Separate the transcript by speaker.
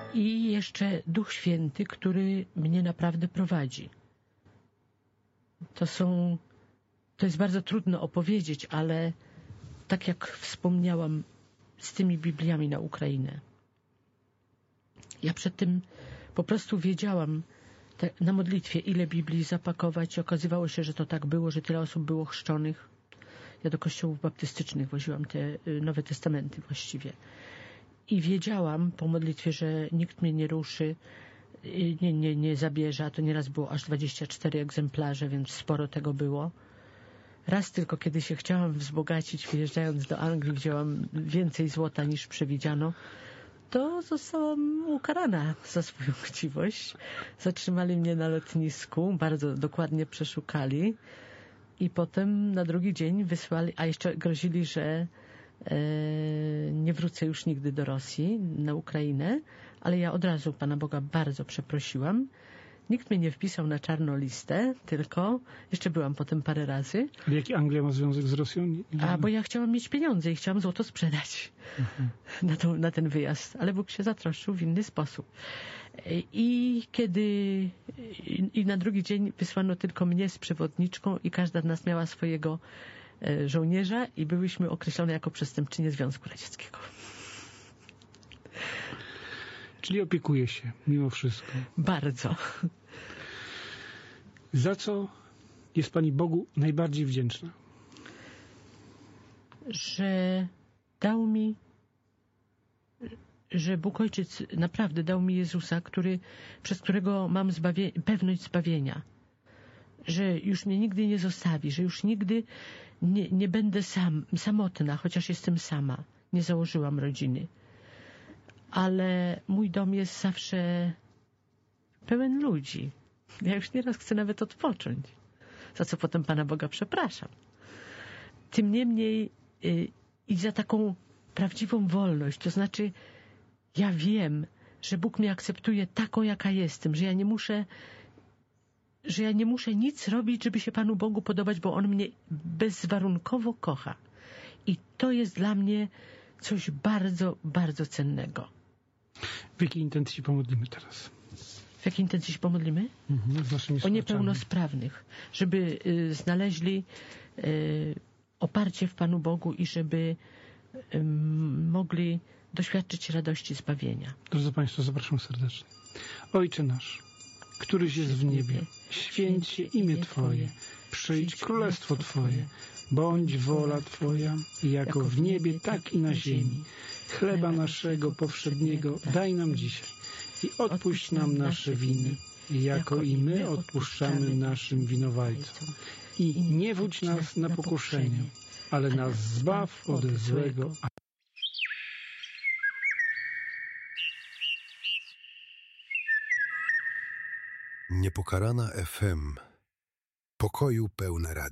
Speaker 1: i jeszcze Duch Święty, który mnie naprawdę prowadzi. To jest bardzo trudno opowiedzieć, ale tak jak wspomniałam z tymi Bibliami na Ukrainę. Ja przed tym po prostu wiedziałam na modlitwie, ile Biblii zapakować i okazywało się, że to tak było, że tyle osób było chrzczonych. Ja do kościołów baptystycznych woziłam te Nowe Testamenty właściwie. I wiedziałam po modlitwie, że nikt mnie nie ruszy, nie zabierze, a to nieraz było aż 24 egzemplarze, więc sporo tego było. Raz tylko, kiedy się chciałam wzbogacić, wyjeżdżając do Anglii, wzięłam więcej złota niż przewidziano, to zostałam ukarana za swoją chciwość. Zatrzymali mnie na lotnisku, bardzo dokładnie przeszukali i potem na drugi dzień wysłali, a jeszcze grozili, że nie wrócę już nigdy do Rosji, na Ukrainę, ale ja od razu Pana Boga bardzo przeprosiłam. Nikt mnie nie wpisał na czarną listę, tylko jeszcze byłam potem parę razy.
Speaker 2: Ale jaki Anglia ma związek z Rosją?
Speaker 1: Bo ja chciałam mieć pieniądze i chciałam złoto sprzedać na ten wyjazd, ale Bóg się zatroszczył w inny sposób. I na drugi dzień wysłano tylko mnie z przewodniczką i każda z nas miała swojego żołnierza i byłyśmy określone jako przestępczynie Związku Radzieckiego.
Speaker 2: Czyli opiekuje się mimo wszystko.
Speaker 1: Bardzo.
Speaker 2: Za co jest Pani Bogu najbardziej wdzięczna?
Speaker 1: Że Bóg Ojciec naprawdę dał mi Jezusa, przez którego mam pewność zbawienia. Że już mnie nigdy nie zostawi, że już nigdy nie będę samotna, chociaż jestem sama. Nie założyłam rodziny. Ale mój dom jest zawsze pełen ludzi. Ja już nieraz chcę nawet odpocząć, za co potem Pana Boga przepraszam. Tym niemniej i za taką prawdziwą wolność, to znaczy ja wiem, że Bóg mnie akceptuje taką, jaka jestem, że ja nie muszę nic robić, żeby się Panu Bogu podobać, bo On mnie bezwarunkowo kocha. I to jest dla mnie coś bardzo, bardzo cennego.
Speaker 2: W jakiej intencji się pomodlimy teraz?
Speaker 1: W jakiej intencji się pomodlimy? O niepełnosprawnych, żeby znaleźli oparcie w Panu Bogu i żeby mogli doświadczyć radości zbawienia.
Speaker 2: Drodzy Państwo, zapraszam serdecznie. Ojcze nasz, któryś jest w niebie, święć się imię Twoje, przyjdź królestwo Twoje, bądź wola Twoja, jako w niebie, tak i na ziemi. Chleba naszego powszedniego daj nam dzisiaj i odpuść nam nasze winy, jako i my odpuszczamy naszym winowajcom. I nie wódź nas na pokuszenie, ale nas zbaw od złego.
Speaker 3: Niepokalana FM. Pokoju pełne radio.